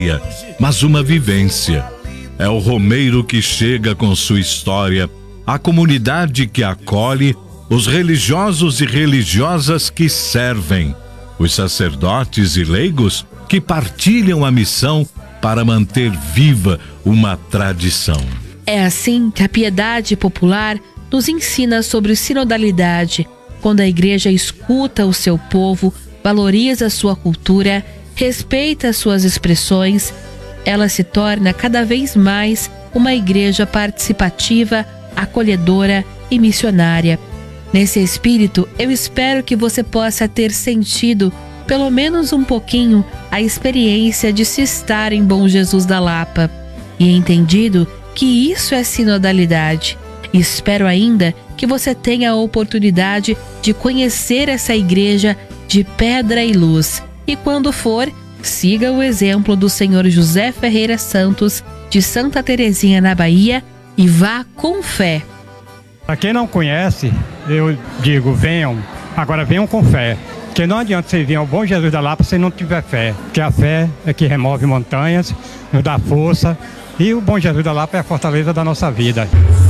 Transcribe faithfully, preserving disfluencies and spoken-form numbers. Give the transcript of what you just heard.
mas uma vivência. É o romeiro que chega com sua história, a comunidade que acolhe, os religiosos e religiosas que servem, os sacerdotes e leigos que partilham a missão para manter viva uma tradição. É assim que a piedade popular nos ensina sobre sinodalidade, quando a igreja escuta o seu povo, valoriza sua cultura, respeita suas expressões, ela se torna cada vez mais uma igreja participativa, acolhedora e missionária. Nesse espírito, eu espero que você possa ter sentido, pelo menos um pouquinho, a experiência de se estar em Bom Jesus da Lapa e entendido que isso é sinodalidade. Espero ainda que você tenha a oportunidade de conhecer essa igreja de pedra e luz. E quando for, siga o exemplo do senhor José Ferreira Santos, de Santa Terezinha, na Bahia, e vá com fé. Para quem não conhece, eu digo, venham, agora venham com fé. Porque não adianta você vir ao Bom Jesus da Lapa se não tiver fé. Porque a fé é que remove montanhas, nos dá força. E o Bom Jesus da Lapa é a fortaleza da nossa vida.